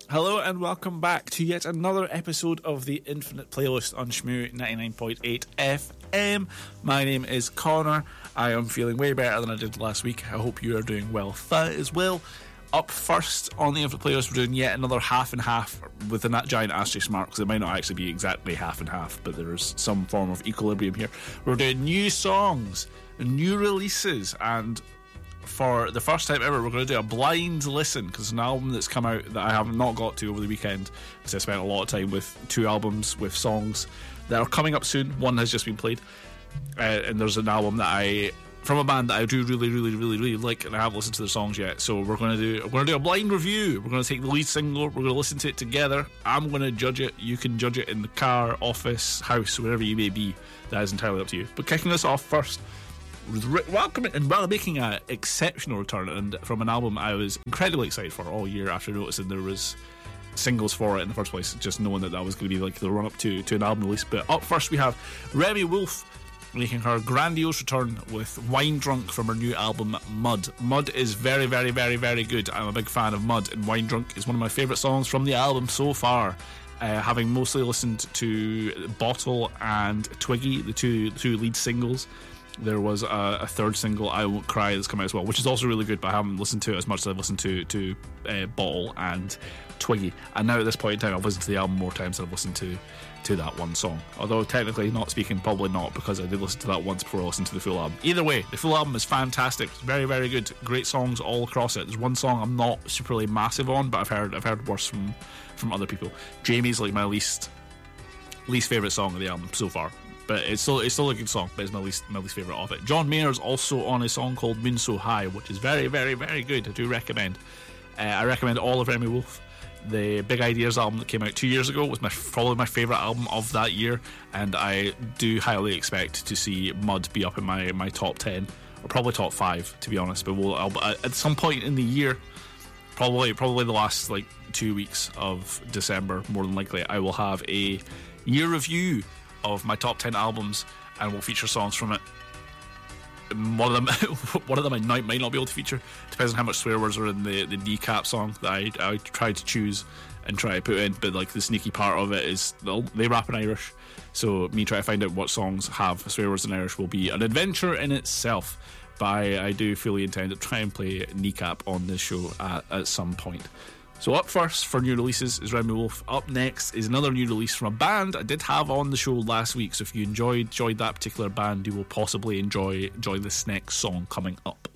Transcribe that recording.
Hello and welcome back to yet another episode of the Infinite Playlist on Shmoo 99.8 FM. My name is Connor. I am feeling way better than I did last week. I hope you are doing well as well. Up first on the Infinite Playlist, we're doing yet another half and half with a giant asterisk mark, because it might not actually be exactly half and half, but there's some form of equilibrium here. We're doing new songs, new releases, and for the first time ever, we're going to do a blind listen, because it's an album that's come out that I have not got to over the weekend, because I spent a lot of time with two albums with songs that are coming up soon. One has just been played, and there's an album that from a band that I do really like, and I haven't listened to the songs yet. So we're going to do a blind review. We're going to take the lead single, we're going to listen to it together. I'm going to judge it. You can judge it in the car, office, house, wherever you may be. That is entirely up to you. But kicking us off first, welcoming and making an exceptional return, and from an album I was incredibly excited for all year after noticing there was singles for it in the first place, just knowing that was going to be like the run up to an album release. But up first we have Remi Wolf making her grandiose return with Wine Drunk from her new album Mud. Mud is very good. I'm a big fan of Mud, and Wine Drunk is one of my favourite songs from the album so far. Having mostly listened to Bottle and Twiggy, the two lead singles. There was a third single, I Won't Cry, that's come out as well, which is also really good, but I haven't listened to it as much as I've listened to Bottle and Twiggy. And now at this point in time, I've listened to the album more times than I've listened to that one song. Although technically, not speaking, probably not, because I did listen to that once before I listened to the full album. Either way, the full album is fantastic. It's very good. Great songs all across it. There's one song I'm not superly massive on, but I've heard worse from other people. Jamie's like my least favourite song of the album so far. But it's still a good song, but it's my least favourite of it. John Mayer's also on a song called Moon So High, which is very good. I do recommend. I recommend all of Remi Wolf. The Big Ideas album that came out 2 years ago was probably my favourite album of that year, and I do highly expect to see Mud be up in my top 10, or probably top 5, to be honest. But at some point in the year, probably the last 2 weeks of December, more than likely, I will have a year review of my top 10 albums, and will feature songs from it. One of them I might not be able to feature. Depends on how much swear words are in the Kneecap song that I tried to choose and try to put in. But the sneaky part of it is they rap in Irish, so me trying to find out what songs have swear words in Irish will be an adventure in itself. But I do fully intend to try and play Kneecap on this show at some point. So up first for new releases is Remi Wolf. Up next is another new release from a band I did have on the show last week. So if you enjoyed that particular band, you will possibly enjoy this next song coming up.